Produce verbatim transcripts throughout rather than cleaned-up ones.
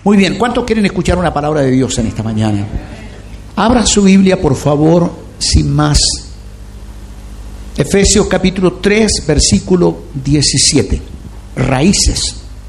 Muy bien, ¿cuántos quieren escuchar una palabra de Dios en esta mañana? Abra su Biblia, por favor, sin más. Efesios capítulo tres, versículo diecisiete. Raíces.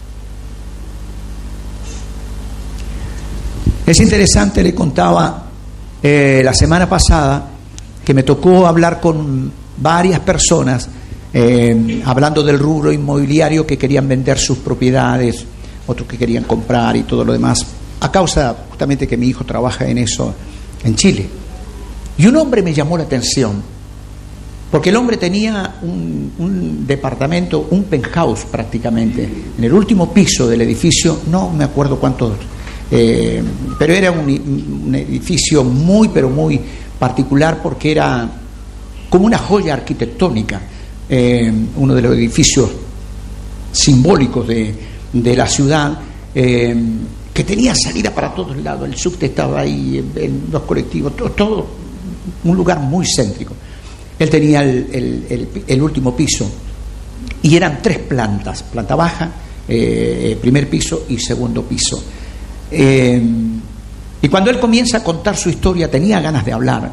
Es interesante, le contaba eh, la semana pasada que me tocó hablar con varias personas eh, hablando del rubro inmobiliario, que querían vender sus propiedades, otros que querían comprar y todo lo demás, a causa justamente que mi hijo trabaja en eso en Chile. Y un hombre me llamó la atención, porque el hombre tenía un, un departamento, un penthouse prácticamente, en el último piso del edificio, no me acuerdo cuántos, eh, pero era un, un edificio muy, pero muy particular, porque era como una joya arquitectónica, eh, uno de los edificios simbólicos de, de la ciudad, eh, que tenía salida para todos lados, el subte estaba ahí, en los colectivos, todo, todo un lugar muy céntrico. Él tenía el, el, el, el último piso y eran tres plantas, planta baja, eh, primer piso y segundo piso. Eh, y cuando él comienza a contar su historia, tenía ganas de hablar.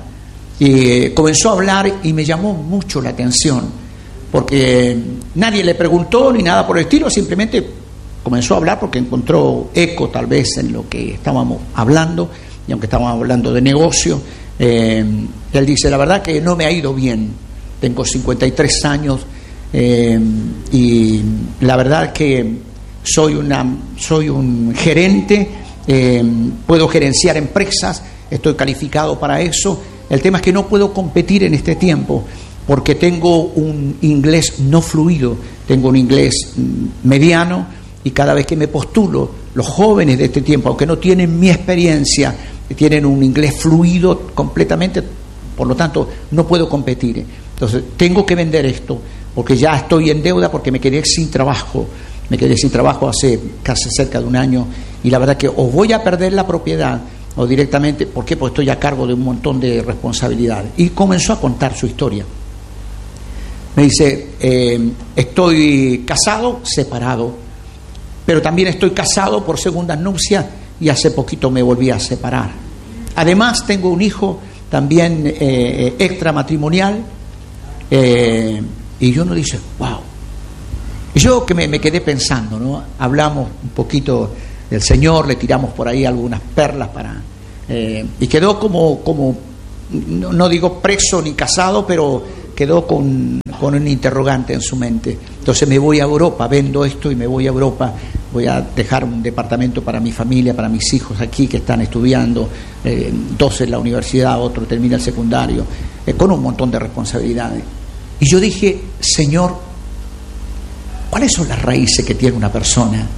Y comenzó a hablar y me llamó mucho la atención, porque nadie le preguntó ni nada por el estilo, simplemente comenzó a hablar porque encontró eco tal vez en lo que estábamos hablando, y aunque estábamos hablando de negocio, eh, él dice: la verdad que no me ha ido bien, tengo cincuenta y tres años eh, y la verdad que soy, una, soy un gerente, eh, puedo gerenciar empresas, estoy calificado para eso. El tema es que no puedo competir en este tiempo porque tengo un inglés no fluido, tengo un inglés mediano, y cada vez que me postulo, los jóvenes de este tiempo, aunque no tienen mi experiencia, tienen un inglés fluido completamente, por lo tanto no puedo competir. Entonces tengo que vender esto porque ya estoy en deuda, porque me quedé sin trabajo, me quedé sin trabajo hace casi cerca de un año, y la verdad que o voy a perder la propiedad o directamente, ¿por qué? Porque estoy a cargo de un montón de responsabilidades. Y comenzó a contar su historia. Me dice: eh, estoy casado, separado, pero también estoy casado por segundas nupcias y hace poquito me volví a separar. Además tengo un hijo también eh, extramatrimonial, eh, y yo no dice, wow. Y yo que me, me quedé pensando, ¿no? Hablamos un poquito del Señor, le tiramos por ahí algunas perlas para eh, y quedó como, como no, no digo preso ni casado, pero quedó con, con un interrogante en su mente. Entonces me voy a Europa, vendo esto y me voy a Europa, voy a dejar un departamento para mi familia, para mis hijos aquí que están estudiando, eh, dos en la universidad, otro termina el secundario, eh, con un montón de responsabilidades. Y yo dije: Señor, ¿cuáles son las raíces que tiene una persona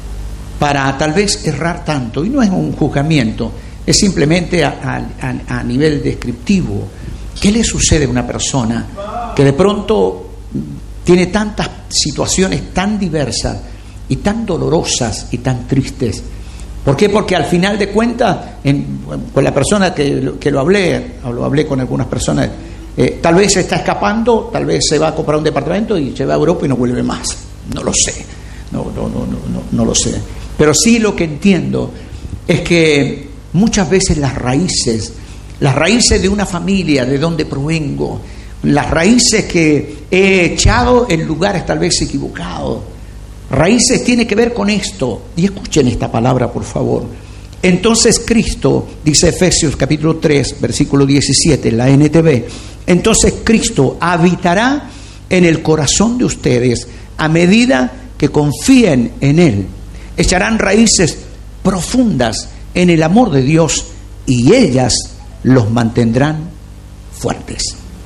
para tal vez errar tanto? Y no es un juzgamiento, es simplemente a, a, a nivel descriptivo. ¿Qué le sucede a una persona que de pronto tiene tantas situaciones tan diversas y tan dolorosas y tan tristes? ¿Por qué? Porque al final de cuentas, en, con la persona que, que lo hablé, lo hablé con algunas personas, eh, tal vez se está escapando, tal vez se va a comprar un departamento y se va a Europa y no vuelve más. No lo sé, no, no, no, no, no, no lo sé. Pero sí lo que entiendo es que muchas veces las raíces, las raíces de una familia, de donde provengo, las raíces que he echado en lugares tal vez equivocados, raíces tiene que ver con esto. Y escuchen esta palabra, por favor. Entonces Cristo, dice Efesios capítulo tres, versículo diecisiete, la N T V, entonces Cristo habitará en el corazón de ustedes a medida que confíen en Él. Echarán raíces profundas en el amor de Dios y ellas los mantendrán fuertes.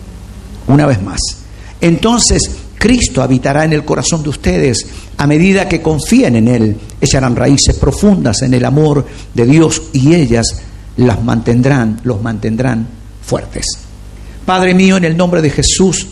Una vez más, entonces Cristo habitará en el corazón de ustedes a medida que confíen en Él. Echarán raíces profundas en el amor de Dios y ellas las mantendrán, los mantendrán fuertes. Padre mío, en el nombre de Jesús,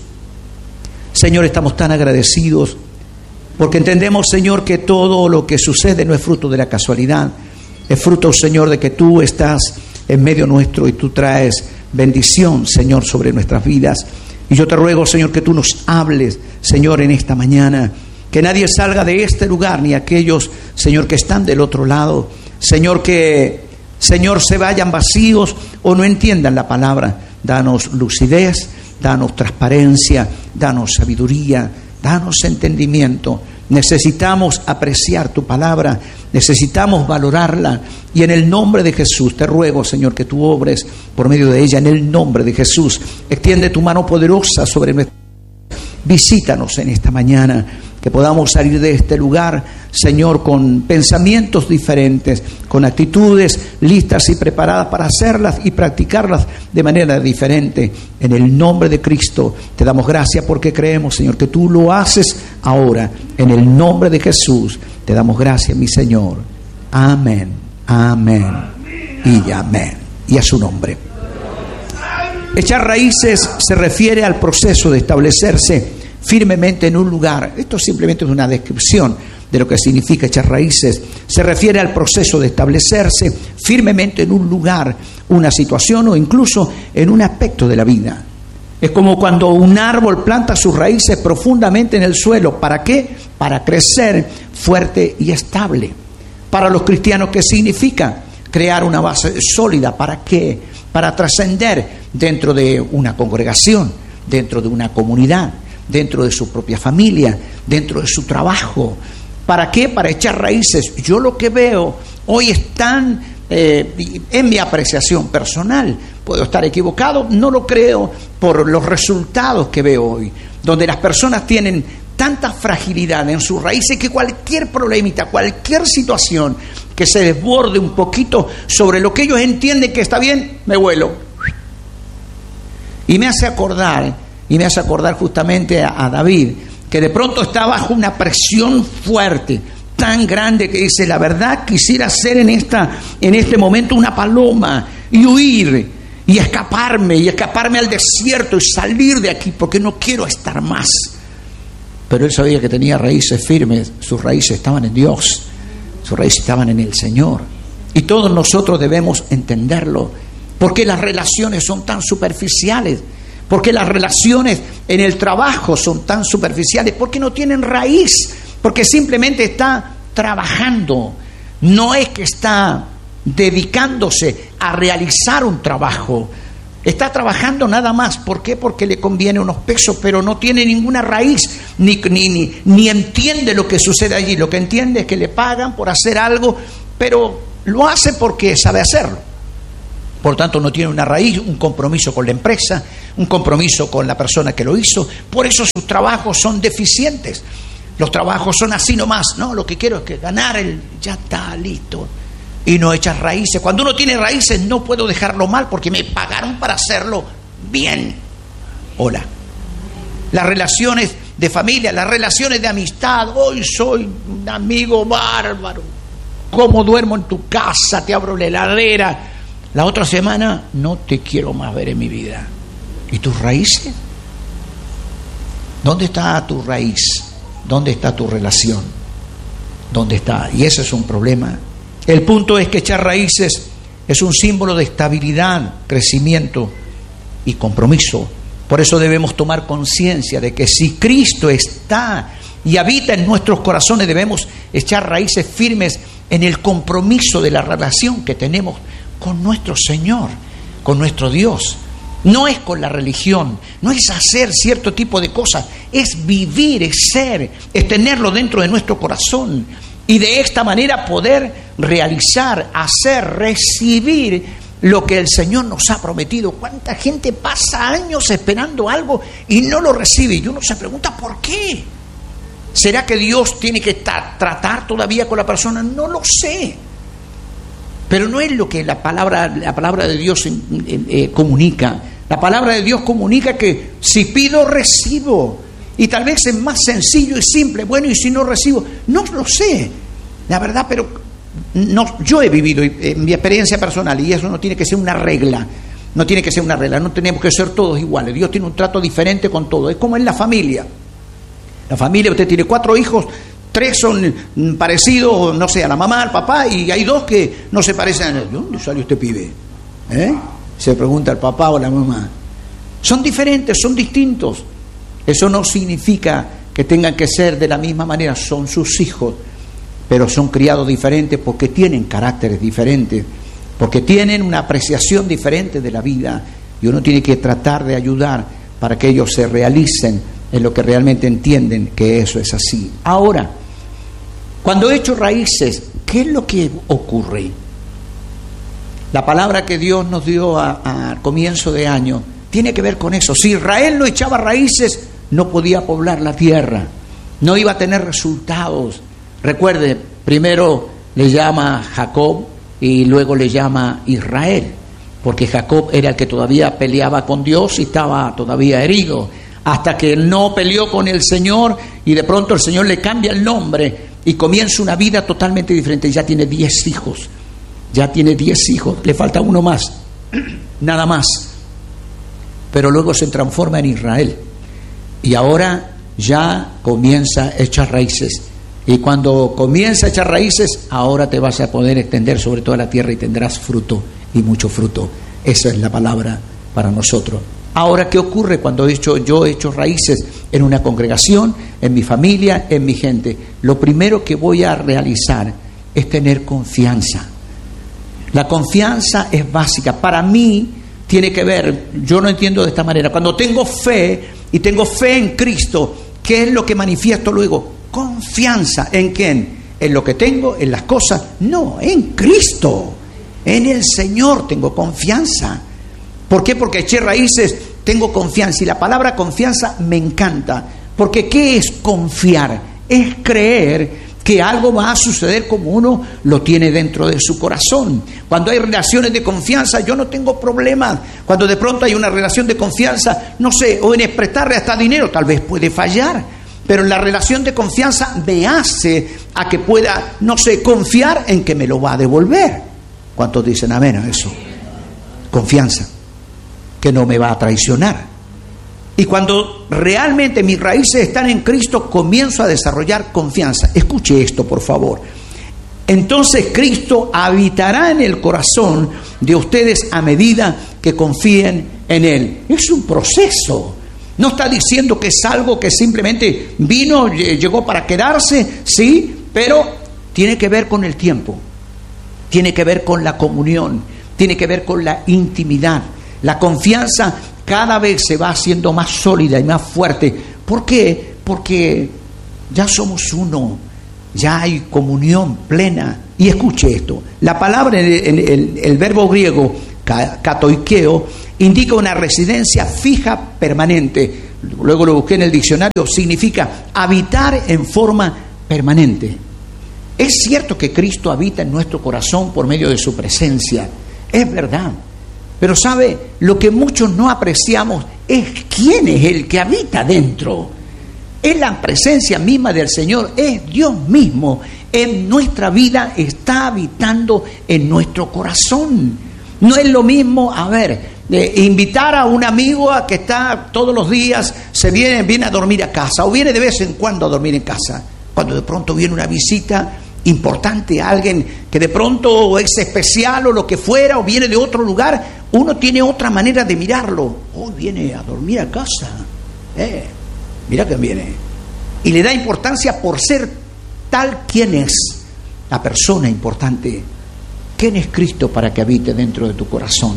Señor, estamos tan agradecidos porque entendemos, Señor, que todo lo que sucede no es fruto de la casualidad, es fruto, Señor, de que tú estás en medio nuestro y tú traes bendición, Señor, sobre nuestras vidas. Y yo te ruego, Señor, que tú nos hables, Señor, en esta mañana, que nadie salga de este lugar, ni aquellos, Señor, que están del otro lado, Señor, que, Señor, se vayan vacíos o no entiendan la palabra. Danos lucidez, danos transparencia, danos sabiduría, danos entendimiento. Necesitamos apreciar tu palabra, necesitamos valorarla, y en el nombre de Jesús te ruego, Señor, que tú obres por medio de ella. En el nombre de Jesús, extiende tu mano poderosa sobre nuestra. Visítanos en esta mañana, que podamos salir de este lugar, Señor, con pensamientos diferentes, con actitudes listas y preparadas para hacerlas y practicarlas de manera diferente. En el nombre de Cristo te damos gracias, porque creemos, Señor, que tú lo haces ahora. En el nombre de Jesús te damos gracias, mi Señor. Amén, amén y amén. Y a su nombre. Echar raíces se refiere al proceso de establecerse firmemente en un lugar. Esto simplemente es una descripción de lo que significa echar raíces. Se refiere al proceso de establecerse firmemente en un lugar, una situación o incluso en un aspecto de la vida. Es como cuando un árbol planta sus raíces profundamente en el suelo. ¿Para qué? Para crecer fuerte y estable. Para los cristianos, ¿qué significa? Crear una base sólida. ¿Para qué? Para trascender dentro de una congregación, dentro de una comunidad, dentro de su propia familia, dentro de su trabajo. ¿Para qué? Para echar raíces. Yo lo que veo hoy es tan, eh, en mi apreciación personal, puedo estar equivocado, no lo creo por los resultados que veo hoy, donde las personas tienen tanta fragilidad en sus raíces que cualquier problemita, cualquier situación que se desborde un poquito sobre lo que ellos entienden que está bien, me vuelo. Y me hace acordar Y me hace acordar justamente a, a David, que de pronto está bajo una presión fuerte, tan grande, que dice: la verdad, quisiera ser en esta, en este momento una paloma y huir y escaparme, y escaparme al desierto y salir de aquí, porque no quiero estar más. Pero él sabía que tenía raíces firmes, sus raíces estaban en Dios, sus raíces estaban en el Señor. Y todos nosotros debemos entenderlo. ¿Por qué las relaciones son tan superficiales? ¿Por qué las relaciones en el trabajo son tan superficiales? Porque no tienen raíz, porque simplemente está trabajando. No es que está dedicándose a realizar un trabajo. Está trabajando nada más. ¿Por qué? Porque le conviene unos pesos, pero no tiene ninguna raíz, ni, ni, ni, ni entiende lo que sucede allí. Lo que entiende es que le pagan por hacer algo, pero lo hace porque sabe hacerlo. Por tanto, no tiene una raíz, un compromiso con la empresa, un compromiso con la persona que lo hizo. Por eso sus trabajos son deficientes. Los trabajos son así nomás. No, lo que quiero es que ganar el... ya está, listo. Y no echas raíces. Cuando uno tiene raíces, no puedo dejarlo mal porque me pagaron para hacerlo bien. Hola. Las relaciones de familia, las relaciones de amistad. Hoy soy un amigo bárbaro. ¿Cómo duermo en tu casa? Te abro la heladera. La otra semana no te quiero más ver en mi vida. ¿Y tus raíces? ¿Dónde está tu raíz? ¿Dónde está tu relación? ¿Dónde está? Y ese es un problema. El punto es que echar raíces es un símbolo de estabilidad, crecimiento y compromiso. Por eso debemos tomar conciencia de que si Cristo está y habita en nuestros corazones, debemos echar raíces firmes en el compromiso de la relación que tenemos con nuestro Señor, con nuestro Dios. No es con la religión, no es hacer cierto tipo de cosas, es vivir, es ser, es tenerlo dentro de nuestro corazón y de esta manera poder realizar, hacer, recibir lo que el Señor nos ha prometido. ¿Cuánta gente pasa años esperando algo y no lo recibe? Y uno se pregunta, ¿por qué? ¿Será que Dios tiene que tra- tratar todavía con la persona? No lo sé. Pero no es lo que la palabra, la palabra de Dios eh, eh, comunica. La palabra de Dios comunica que si pido, recibo. Y tal vez es más sencillo y simple. Bueno, y si no recibo, no lo sé. La verdad, pero no, yo he vivido en mi experiencia personal, y eso no tiene que ser una regla. No tiene que ser una regla. No tenemos que ser todos iguales. Dios tiene un trato diferente con todos. Es como en la familia. La familia, usted tiene cuatro hijos. Tres son parecidos, no sé, a la mamá, al papá, y hay dos que no se parecen. ¿De dónde salió este pibe? ¿Eh? Se pregunta el papá o la mamá. Son diferentes, son distintos. Eso no significa que tengan que ser de la misma manera, son sus hijos. pero son criados diferentes porque tienen caracteres diferentes, porque tienen una apreciación diferente de la vida, y uno tiene que tratar de ayudar para que ellos se realicen en lo que realmente entienden que eso es así. Ahora, cuando he hecho raíces, ¿qué es lo que ocurre? La palabra que Dios nos dio al comienzo de año tiene que ver con eso. Si Israel no echaba raíces, no podía poblar la tierra, no iba a tener resultados. Recuerde, primero le llama Jacob y luego le llama Israel, porque Jacob era el que todavía peleaba con Dios y estaba todavía herido, hasta que no peleó con el Señor y de pronto el Señor le cambia el nombre y comienza una vida totalmente diferente. Ya tiene diez hijos, ya tiene diez hijos, le falta uno más, nada más, pero luego se transforma en Israel y ahora ya comienza a echar raíces. Y cuando comienza a echar raíces, ahora te vas a poder extender sobre toda la tierra y tendrás fruto, y mucho fruto. Esa es la palabra para nosotros. Ahora, ¿qué ocurre cuando he hecho, yo he hecho raíces en una congregación, en mi familia, en mi gente? Lo primero que voy a realizar es tener confianza. La confianza es básica. Para mí tiene que ver, yo no entiendo de esta manera, cuando tengo fe y tengo fe en Cristo, ¿qué es lo que manifiesto luego? Confianza. ¿En quién? ¿En lo que tengo? ¿En las cosas? No, en Cristo, en el Señor tengo confianza. ¿Por qué? Porque eché raíces, tengo confianza. Y la palabra confianza me encanta, porque ¿qué es confiar? Es creer que algo va a suceder como uno lo tiene dentro de su corazón. Cuando hay relaciones de confianza, yo no tengo problemas. Cuando de pronto hay una relación de confianza, no sé, o en prestarle hasta dinero, tal vez puede fallar. Pero la relación de confianza me hace a que pueda, no sé, confiar en que me lo va a devolver. ¿Cuántos dicen amén a eso? Confianza, que no me va a traicionar. Y cuando realmente mis raíces están en Cristo, comienzo a desarrollar confianza. Escuche esto, por favor. Entonces Cristo habitará en el corazón de ustedes a medida que confíen en Él. Es un proceso. No está diciendo que es algo que simplemente vino, llegó para quedarse, sí, pero tiene que ver con el tiempo, tiene que ver con la comunión, tiene que ver con la intimidad. La confianza cada vez se va haciendo más sólida y más fuerte. ¿Por qué? Porque ya somos uno, ya hay comunión plena. Y escuche esto, la palabra, el, el, el verbo griego, katoikeo, indica una residencia fija permanente. Luego lo busqué en el diccionario, significa habitar en forma permanente. Es cierto que Cristo habita en nuestro corazón por medio de su presencia, es verdad. Pero sabe, lo que muchos no apreciamos es quién es el que habita dentro. Es la presencia misma del Señor, es Dios mismo. En nuestra vida está habitando en nuestro corazón. No es lo mismo, a ver, de invitar a un amigo a que está todos los días, se viene, viene a dormir a casa, o viene de vez en cuando a dormir en casa. Cuando de pronto viene una visita importante a alguien que de pronto es especial o lo que fuera, o viene de otro lugar, uno tiene otra manera de mirarlo. Oh, viene a dormir a casa. Eh, mira que viene. Y le da importancia por ser tal quien es la persona importante. ¿Quién es Cristo para que habite dentro de tu corazón?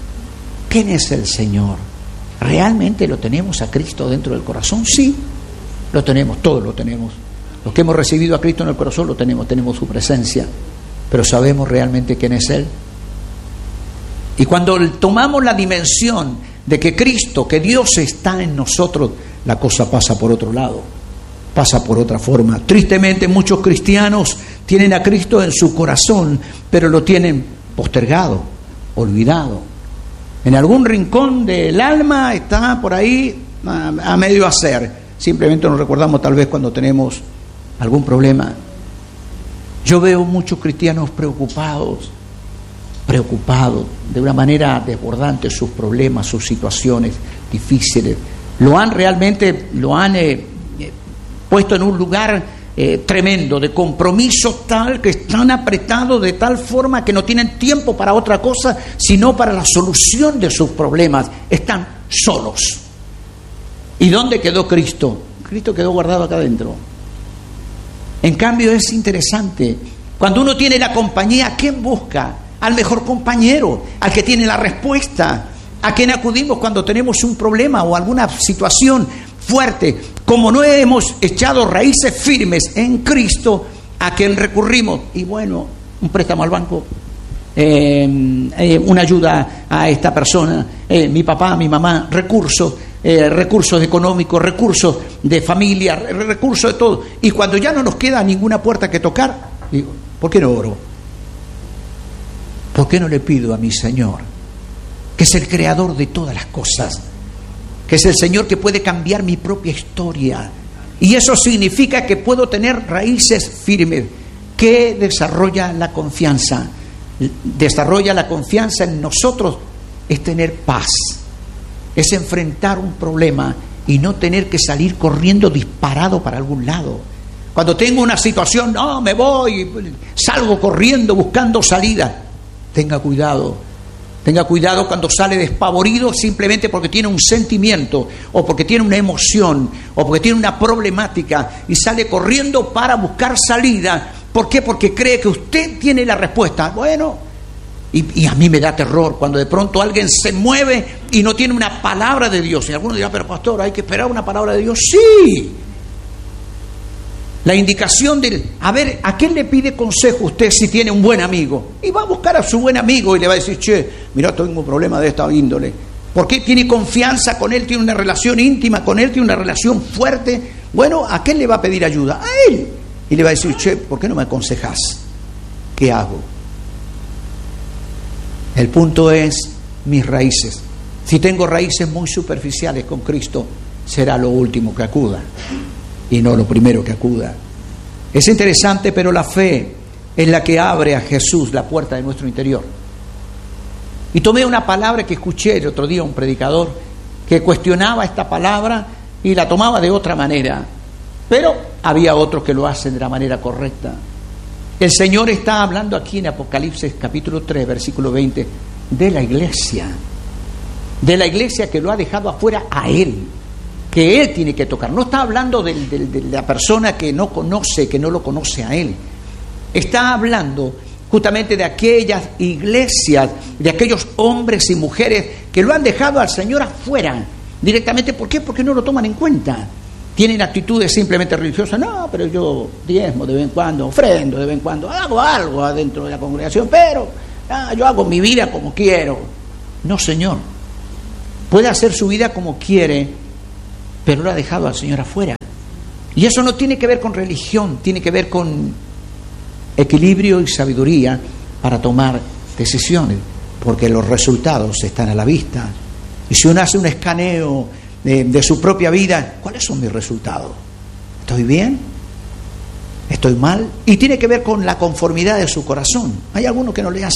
¿Quién es el Señor? ¿Realmente lo tenemos a Cristo dentro del corazón? Sí, lo tenemos, todos lo tenemos. Los que hemos recibido a Cristo en el corazón lo tenemos, tenemos su presencia. Pero ¿sabemos realmente quién es Él? Y cuando tomamos la dimensión de que Cristo, que Dios está en nosotros, la cosa pasa por otro lado, pasa por otra forma. Tristemente muchos cristianos tienen a Cristo en su corazón, pero lo tienen postergado, olvidado. En algún rincón del alma está por ahí a, a medio hacer. Simplemente nos recordamos tal vez cuando tenemos algún problema. Yo veo muchos cristianos preocupados, preocupados de una manera desbordante sus problemas, sus situaciones difíciles. Lo han realmente, lo han eh, puesto en un lugar eh, tremendo, de compromiso tal, que están apretados de tal forma que no tienen tiempo para otra cosa, sino para la solución de sus problemas. Están solos. ¿Y dónde quedó Cristo? Cristo quedó guardado acá adentro. En cambio es interesante, cuando uno tiene la compañía, ¿a quién busca? Al mejor compañero, al que tiene la respuesta, a quien acudimos cuando tenemos un problema o alguna situación fuerte. Como no hemos echado raíces firmes en Cristo, ¿a quien recurrimos? Y bueno, un préstamo al banco, eh, eh, una ayuda a esta persona, eh, mi papá, mi mamá, recursos, eh, recursos económicos, recursos de familia, recursos de todo. Y cuando ya no nos queda ninguna puerta que tocar, digo, ¿por qué no oro? ¿Por qué no le pido a mi Señor, que es el creador de todas las cosas, que es el Señor que puede cambiar mi propia historia? Y eso significa que puedo tener raíces firmes. ¿Qué desarrolla la confianza? Desarrolla la confianza en nosotros, es tener paz, es enfrentar un problema y no tener que salir corriendo disparado para algún lado. Cuando tengo una situación, no, me voy, salgo corriendo buscando salida. Tenga cuidado, tenga cuidado cuando sale despavorido simplemente porque tiene un sentimiento o porque tiene una emoción o porque tiene una problemática y sale corriendo para buscar salida. ¿Por qué? Porque cree que usted tiene la respuesta. Bueno, y, y a mí me da terror cuando de pronto alguien se mueve y no tiene una palabra de Dios. Y algunos dirán, pero pastor, hay que esperar una palabra de Dios. ¡Sí! La indicación del, a ver, ¿a quién le pide consejo usted si tiene un buen amigo? Y va a buscar a su buen amigo y le va a decir, che, mira, tengo un problema de esta índole. ¿Por qué? Tiene confianza con él, tiene una relación íntima con él, tiene una relación fuerte. Bueno, ¿a quién le va a pedir ayuda? A él. Y le va a decir, che, ¿por qué no me aconsejas? ¿Qué hago? El punto es mis raíces. Si tengo raíces muy superficiales con Cristo, será lo último que acuda y no lo primero que acuda. Es interesante, pero la fe es la que abre a Jesús la puerta de nuestro interior. Y tomé una palabra que escuché el otro día, un predicador que cuestionaba esta palabra y la tomaba de otra manera, pero había otros que lo hacen de la manera correcta. El Señor está hablando aquí en Apocalipsis capítulo tres, versículo veinte, de la iglesia, de la iglesia que lo ha dejado afuera a Él, que Él tiene que tocar. No está hablando de, de, de la persona que no conoce, que no lo conoce a Él. Está hablando justamente de aquellas iglesias, de aquellos hombres y mujeres que lo han dejado al Señor afuera directamente. ¿Por qué? Porque no lo toman en cuenta. Tienen actitudes simplemente religiosas. No, pero yo diezmo de vez en cuando, ofrendo de vez en cuando, hago algo adentro de la congregación, pero ah, yo hago mi vida como quiero. No, Señor. Puede hacer su vida como quiere, pero lo ha dejado al Señor afuera. Y eso no tiene que ver con religión, tiene que ver con equilibrio y sabiduría para tomar decisiones, porque los resultados están a la vista. Y si uno hace un escaneo de, de su propia vida, ¿cuáles son mis resultados? ¿Estoy bien? ¿Estoy mal? Y tiene que ver con la conformidad de su corazón. Hay algunos que no le hacen